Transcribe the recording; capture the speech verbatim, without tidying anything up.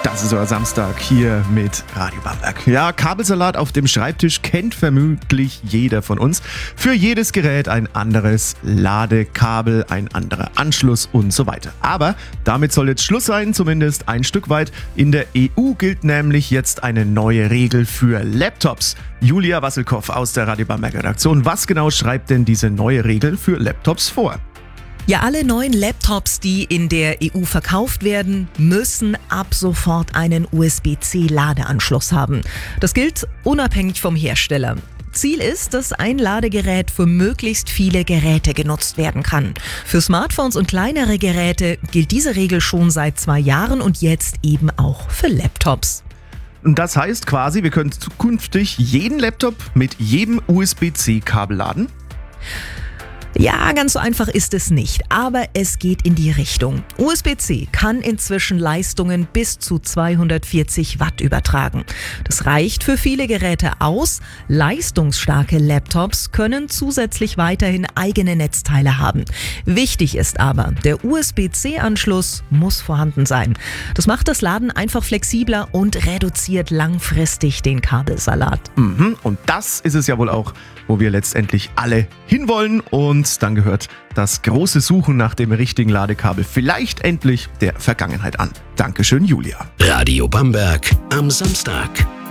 Das ist euer Samstag hier mit Radio Bamberg. Ja, Kabelsalat auf dem Schreibtisch kennt vermutlich jeder von uns. Für jedes Gerät ein anderes Ladekabel, ein anderer Anschluss und so weiter. Aber damit soll jetzt Schluss sein, zumindest ein Stück weit. In der E U gilt nämlich jetzt eine neue Regel für Laptops. Julia Wasselkow aus der Radio Bamberg Redaktion. Was genau schreibt denn diese neue Regel für Laptops vor? Ja, alle neuen Laptops, die in der E U verkauft werden, müssen ab sofort einen U S B C-Ladeanschluss haben. Das gilt unabhängig vom Hersteller. Ziel ist, dass ein Ladegerät für möglichst viele Geräte genutzt werden kann. Für Smartphones und kleinere Geräte gilt diese Regel schon seit zwei Jahren und jetzt eben auch für Laptops. Und das heißt quasi, wir können zukünftig jeden Laptop mit jedem U S B C-Kabel laden? Ja, ganz so einfach ist es nicht, aber es geht in die Richtung. U S B C kann inzwischen Leistungen bis zu zweihundertvierzig Watt übertragen. Das reicht für viele Geräte aus. Leistungsstarke Laptops können zusätzlich weiterhin eigene Netzteile haben. Wichtig ist aber, der U S B C-Anschluss muss vorhanden sein. Das macht das Laden einfach flexibler und reduziert langfristig den Kabelsalat. Mhm, und das ist es ja wohl auch, wo wir letztendlich alle hinwollen. Und dann gehört das große Suchen nach dem richtigen Ladekabel vielleicht endlich der Vergangenheit an. Dankeschön, Julia. Radio Bamberg am Samstag.